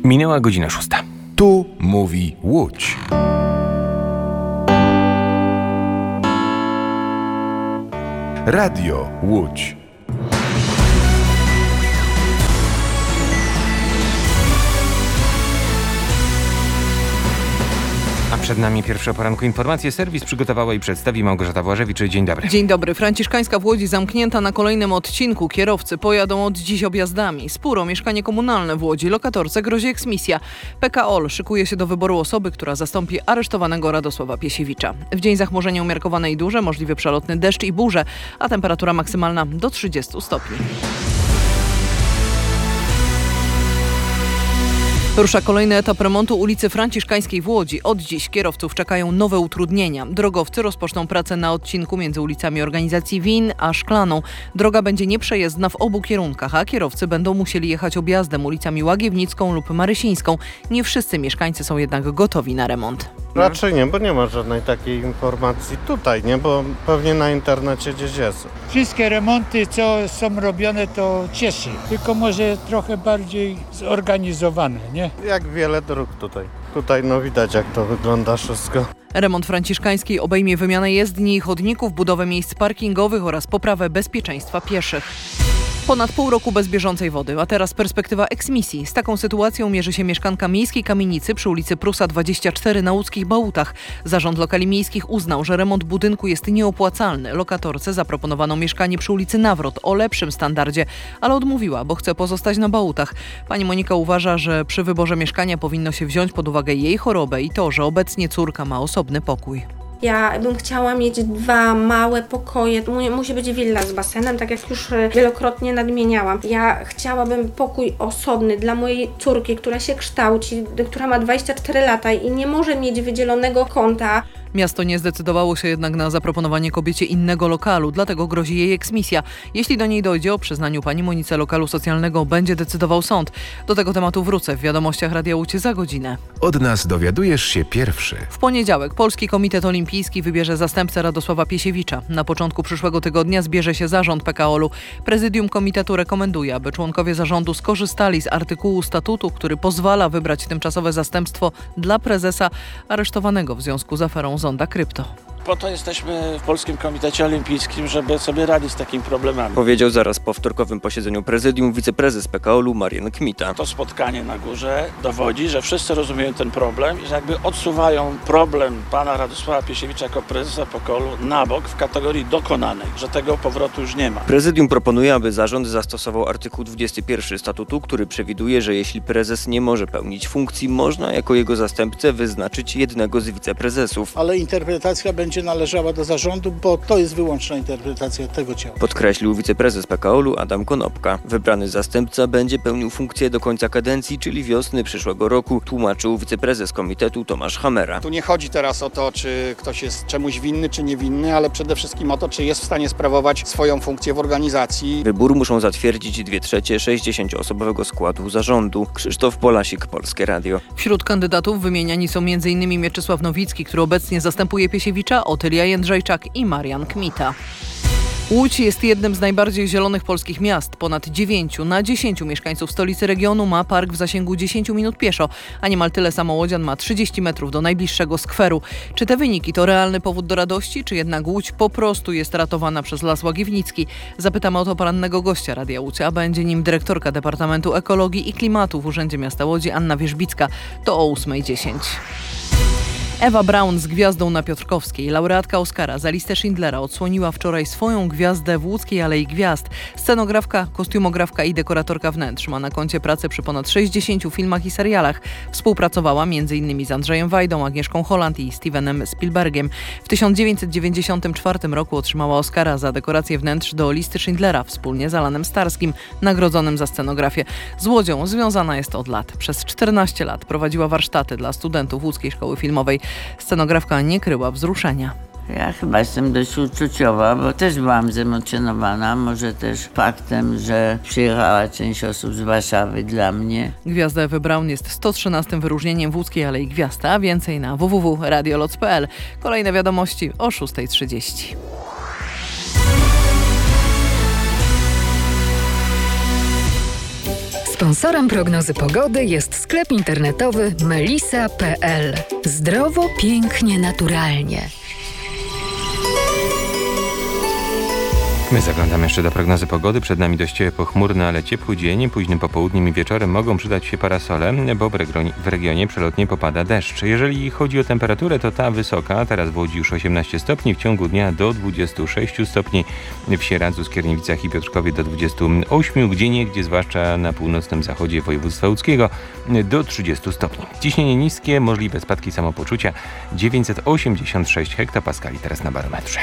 Minęła godzina 6. Tu mówi Łódź. Radio Łódź. A przed nami pierwsze o poranku informacje. Serwis przygotowała i przedstawi Małgorzata Błażewicz. Dzień dobry. Dzień dobry. Franciszkańska w Łodzi zamknięta na kolejnym odcinku. Kierowcy pojadą od dziś objazdami. Spór o mieszkanie komunalne w Łodzi. Lokatorce grozi eksmisja. PKOL szykuje się do wyboru osoby, która zastąpi aresztowanego Radosława Piesiewicza. W dzień zachmurzenia umiarkowane i duże, możliwy przelotny deszcz i burze, a temperatura maksymalna do 30 stopni. Rusza kolejny etap remontu ulicy Franciszkańskiej w Łodzi. Od dziś kierowców czekają nowe utrudnienia. Drogowcy rozpoczną pracę na odcinku między ulicami organizacji WIN a Szklaną. Droga będzie nieprzejezdna w obu kierunkach, a kierowcy będą musieli jechać objazdem ulicami Łagiewnicką lub Marysińską. Nie wszyscy mieszkańcy są jednak gotowi na remont. Raczej nie, bo nie ma żadnej takiej informacji tutaj, nie? Bo pewnie na internecie gdzieś jest. Wszystkie remonty, co są robione, to cieszy. Tylko może trochę bardziej zorganizowane, nie? Jak wiele dróg tutaj. Tutaj widać, jak to wygląda wszystko. Remont Franciszkańskiej obejmie wymianę jezdni i chodników, budowę miejsc parkingowych oraz poprawę bezpieczeństwa pieszych. Ponad pół roku bez bieżącej wody, a teraz perspektywa eksmisji. Z taką sytuacją mierzy się mieszkanka miejskiej kamienicy przy ulicy Prusa 24 na łódzkich Bałutach. Zarząd Lokali Miejskich uznał, że remont budynku jest nieopłacalny. Lokatorce zaproponowano mieszkanie przy ulicy Nawrot o lepszym standardzie, ale odmówiła, bo chce pozostać na Bałutach. Pani Monika uważa, że przy wyborze mieszkania powinno się wziąć pod uwagę jej chorobę i to, że obecnie córka ma osobny pokój. Ja bym chciała mieć 2 małe pokoje, musi być willa z basenem, tak jak już wielokrotnie nadmieniałam. Ja chciałabym pokój osobny dla mojej córki, która się kształci, która ma 24 lata i nie może mieć wydzielonego kąta. Miasto nie zdecydowało się jednak na zaproponowanie kobiecie innego lokalu, dlatego grozi jej eksmisja. Jeśli do niej dojdzie, o przyznaniu pani Monice lokalu socjalnego będzie decydował sąd. Do tego tematu wrócę w wiadomościach Radia Łódź za godzinę. Od nas dowiadujesz się pierwszy. W poniedziałek Polski Komitet Olimpijski wybierze zastępcę Radosława Piesiewicza. Na początku przyszłego tygodnia zbierze się zarząd PKOL-u. Prezydium komitetu rekomenduje, aby członkowie zarządu skorzystali z artykułu statutu, który pozwala wybrać tymczasowe zastępstwo dla prezesa aresztowanego w związku z aferą Zonda Krypto. Po to jesteśmy w Polskim Komitecie Olimpijskim, żeby sobie radzić z takimi problemami. Powiedział zaraz po wtorkowym posiedzeniu prezydium wiceprezes PKOL-u Marian Kmita. To spotkanie na górze dowodzi, że wszyscy rozumieją ten problem i że jakby odsuwają problem pana Radosława Piesiewicza jako prezesa PKOL-u na bok w kategorii dokonanej, że tego powrotu już nie ma. Prezydium proponuje, aby zarząd zastosował artykuł 21 statutu, który przewiduje, że jeśli prezes nie może pełnić funkcji, można jako jego zastępcę wyznaczyć jednego z wiceprezesów. Ale interpretacja będzie należała do zarządu, bo to jest wyłączna interpretacja tego ciała. Podkreślił wiceprezes PKOL-u Adam Konopka. Wybrany zastępca będzie pełnił funkcję do końca kadencji, czyli wiosny przyszłego roku, tłumaczył wiceprezes komitetu Tomasz Hamera. Tu nie chodzi teraz o to, czy ktoś jest czemuś winny, czy niewinny, ale przede wszystkim o to, czy jest w stanie sprawować swoją funkcję w organizacji. Wybór muszą zatwierdzić 2/3 60-osobowego składu zarządu. Krzysztof Polasik, Polskie Radio. Wśród kandydatów wymieniani są m.in. Mieczysław Nowicki, który obecnie zastępuje Piesiewicza, Otylia Jędrzejczak i Marian Kmita. Łódź jest jednym z najbardziej zielonych polskich miast. Ponad 9 na 10 mieszkańców stolicy regionu ma park w zasięgu 10 minut pieszo, a niemal tyle samo łodzian ma 30 metrów do najbliższego skweru. Czy te wyniki to realny powód do radości, czy jednak Łódź po prostu jest ratowana przez Las Łagiewnicki? Zapytamy o to porannego gościa Radia Łódź, a będzie nim dyrektorka Departamentu Ekologii i Klimatu w Urzędzie Miasta Łodzi Anna Wierzbicka. To o 8:10. Ewa Braun z Gwiazdą na Piotrkowskiej, laureatka Oscara za listę Schindlera, odsłoniła wczoraj swoją gwiazdę w Łódzkiej Alei Gwiazd. Scenografka, kostiumografka i dekoratorka wnętrz. Ma na koncie pracę przy ponad 60 filmach i serialach. Współpracowała m.in. z Andrzejem Wajdą, Agnieszką Holland i Stevenem Spielbergiem. W 1994 roku otrzymała Oscara za dekorację wnętrz do listy Schindlera wspólnie z Alanem Starskim, nagrodzonym za scenografię. Z Łodzią związana jest od lat. Przez 14 lat prowadziła warsztaty dla studentów Łódzkiej Szkoły Filmowej. Scenografka nie kryła wzruszenia. Ja chyba jestem dość uczuciowa, bo też byłam zemocjonowana, może też faktem, że przyjechała część osób z Warszawy dla mnie. Gwiazda Ewy Braun jest 113. wyróżnieniem w Łódzkiej Alei Gwiazd, a więcej na www.radioloc.pl. Kolejne wiadomości o 6:30. Sponsorem prognozy pogody jest sklep internetowy melisa.pl. Zdrowo, pięknie, naturalnie. My zaglądamy jeszcze do prognozy pogody. Przed nami dość pochmurny, ale ciepły dzień. Późnym popołudniem i wieczorem mogą przydać się parasole, bo w regionie przelotnie popada deszcz. Jeżeli chodzi o temperaturę, to ta wysoka. Teraz w Łodzi już 18 stopni, w ciągu dnia do 26 stopni. W Sieradzu, Skierniewicach i Piotrkowie do 28, gdzieniegdzie, zwłaszcza na północnym zachodzie województwa łódzkiego, do 30 stopni. Ciśnienie niskie, możliwe spadki samopoczucia 986 hektopaskali teraz na barometrze.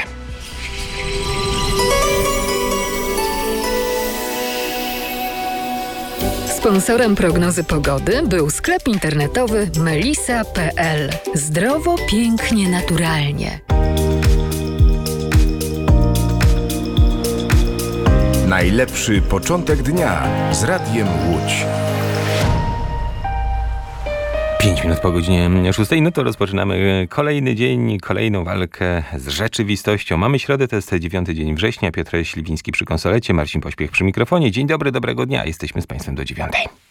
Sponsorem prognozy pogody był sklep internetowy melisa.pl. Zdrowo, pięknie, naturalnie. Najlepszy początek dnia z Radiem Łódź. 5 minut po godzinie 6, no to rozpoczynamy kolejny dzień, kolejną walkę z rzeczywistością. Mamy środę, to jest 9 dzień września. Piotr Śliwiński przy konsolecie, Marcin Pośpiech przy mikrofonie. Dzień dobry, dobrego dnia. Jesteśmy z Państwem do 9.